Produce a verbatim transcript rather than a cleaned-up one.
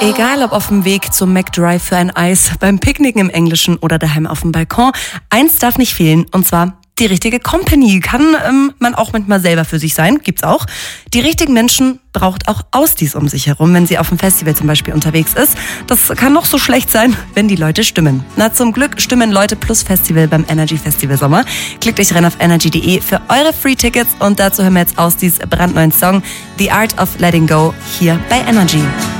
Egal ob auf dem Weg zum McDrive für ein Eis, beim Picknicken im Englischen oder daheim auf dem Balkon, eins darf nicht fehlen, und zwar die richtige Company. Kann ähm, man auch manchmal selber für sich sein, gibt's auch. Die richtigen Menschen braucht auch Ausdies um sich herum, wenn sie auf dem Festival zum Beispiel unterwegs ist. Das kann noch so schlecht sein, wenn die Leute stimmen. Na, zum Glück stimmen Leute plus Festival beim Energy Festival Sommer. Klickt euch rein auf energy punkt de für eure Free Tickets, und dazu hören wir jetzt Ausdies brandneuen Song The Art of Letting Go hier bei Energy.